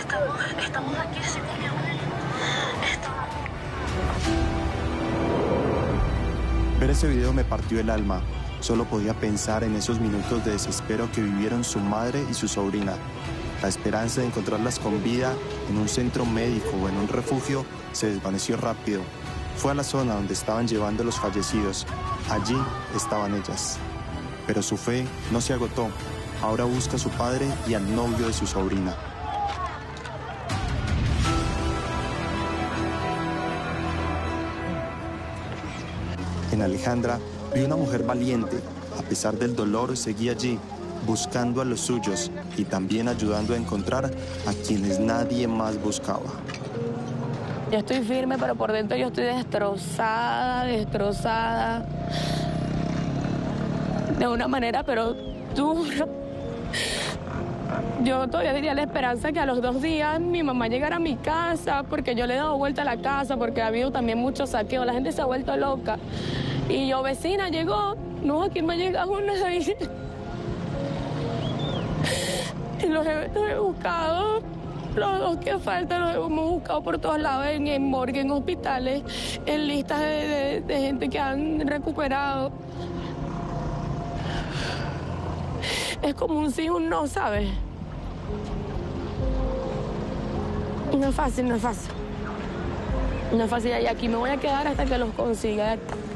Estamos aquí, sí, porque Ver ese video me partió el alma. Solo podía pensar en esos minutos de desespero que vivieron su madre y su sobrina. La esperanza de encontrarlas con vida en un centro médico o en un refugio se desvaneció rápido. Fue a la zona donde estaban llevando a los fallecidos. Allí estaban ellas. Pero su fe no se agotó. Ahora busca a su padre y al novio de su sobrina. En Alejandra vi una mujer valiente. A pesar del dolor, seguía allí, buscando a los suyos y también ayudando a encontrar a quienes nadie más buscaba. Yo estoy firme, pero por dentro yo estoy destrozada. De una manera, pero dura. Yo todavía diría la esperanza que a los 2 días mi mamá llegara a mi casa, porque yo le he dado vuelta a la casa, porque ha habido también mucho saqueo, la gente se ha vuelto loca. Y yo, vecina, llegó, no, aquí me ha llegado una ahí. Y los he buscado, los 2 que faltan los hemos buscado por todos lados, en morgue, en hospitales, en listas de gente que han recuperado. Es como un sí, un no, ¿sabes? No es fácil. No es fácil, y aquí me voy a quedar hasta que los consiga.